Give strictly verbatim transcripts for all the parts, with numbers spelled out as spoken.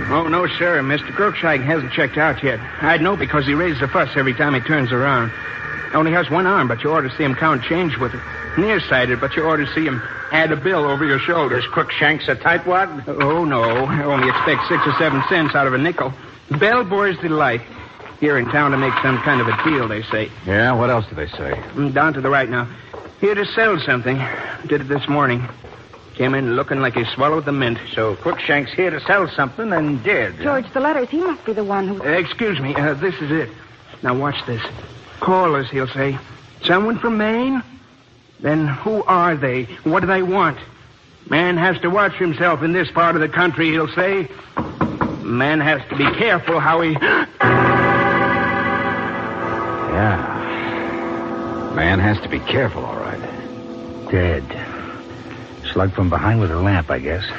Oh, no, sir. Mister Crookshank hasn't checked out yet. I'd know because he raises a fuss every time he turns around. Only has one arm, but you ought to see him count change with it. Nearsighted, but you ought to see him add a bill over your shoulder. Is Crookshank's a tightwad? Oh, no. I only expect six or seven cents out of a nickel. Bellboy's delight. Here in town to make some kind of a deal, they say. Yeah, what else do they say? Mm, Down to the right now. Here to sell something. Did it this morning. Came in looking like he swallowed the mint. So Crookshank's here to sell something and did. George, the letters, he must be the one who... Uh, excuse me. Uh, this is it. Now watch this. Callers, he'll say. Someone from Maine? Then who are they? What do they want? Man has to watch himself in this part of the country, he'll say. Man has to be careful how he... Yeah. Man has to be careful, all right. Dead. Slugged from behind with a lamp, I guess.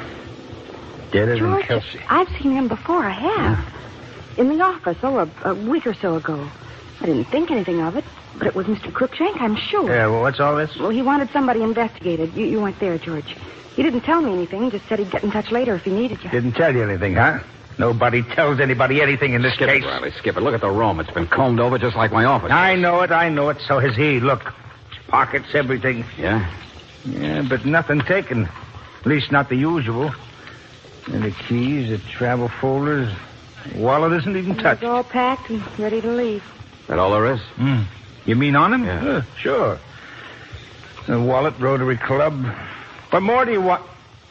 Deader than George, Kelsey. I've seen him before, I have. In the office, oh, a, a week or so ago. I didn't think anything of it, but it was Mister Crookshank, I'm sure. Yeah, well, what's all this? Well, he wanted somebody investigated. You, you weren't there, George. He didn't tell me anything, just said he'd get in touch later if he needed you. Didn't tell you anything, huh? Nobody tells anybody anything in this Skip case. it, Riley, skip it. Look at the room. It's been combed over just like my office. I know it, I know it. So has he. Look. Pockets, everything. Yeah? Yeah, but nothing taken. At least not the usual. And the keys, the travel folders. Wallet isn't even touched. It's all packed and ready to leave. That all there is? Hmm. You mean on him? Yeah. Uh, sure. The wallet, Rotary Club. What more do you want?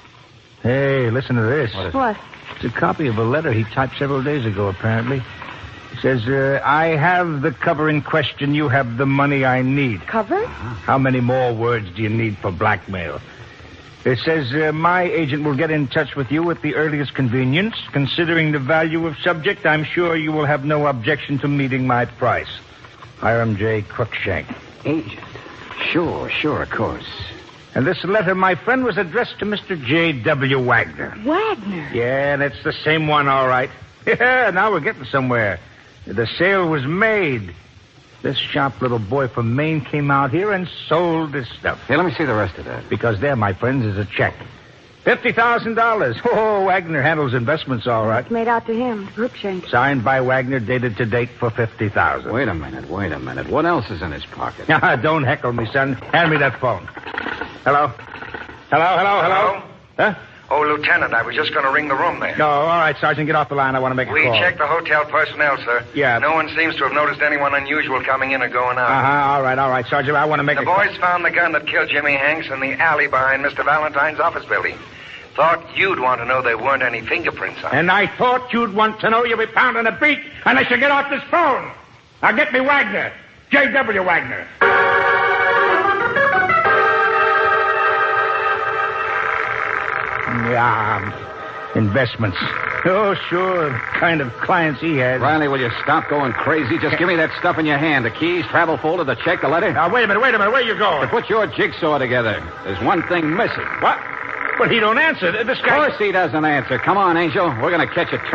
Hey, listen to this. What is What? It's a copy of a letter he typed several days ago, apparently. It says, uh, I have the cover in question. You have the money I need. Cover? How many more words do you need for blackmail? It says, uh, my agent will get in touch with you at the earliest convenience. Considering the value of subject, I'm sure you will have no objection to meeting my price. Hiram J. Crookshank. Agent. Sure, sure, of course. And this letter, my friend, was addressed to Mister J W. Wagner. Wagner. Yeah, that's the same one, all right. Yeah, now we're getting somewhere. The sale was made. This sharp little boy from Maine came out here and sold this stuff. Hey, let me see the rest of that. Because there, my friends, is a check. fifty thousand dollars. Oh, Wagner handles investments all right. It's made out to him, Crookshank. Signed by Wagner, dated to date for fifty thousand dollars. Wait a minute, wait a minute. What else is in his pocket? Don't heckle me, son. Hand me that phone. Hello? Hello, hello, hello? Huh? Oh, Lieutenant, I was just going to ring the room there. No, all right, Sergeant, get off the line. I want to make a We call. checked the hotel personnel, sir. Yeah. No one seems to have noticed anyone unusual coming in or going out. Uh-huh, all right, all right, Sergeant, I want to make The a call. boys found the gun that killed Jimmy Hanks in the alley behind Mister Valentine's office building. Thought you'd want to know there weren't any fingerprints on it. And I thought you'd want to know you'll be pounding a beat unless you get off this phone. Now get me Wagner. J W. Wagner. Yeah, investments. Oh, sure. The kind of clients he has. Riley, will you stop going crazy? Just give me that stuff in your hand. The keys, travel folder, the check, the letter. Now, wait a minute, wait a minute. Where you going? To put your jigsaw together. There's one thing missing. What? But he don't answer. This Of guy... course he doesn't answer. Come on, Angel. We're going to catch a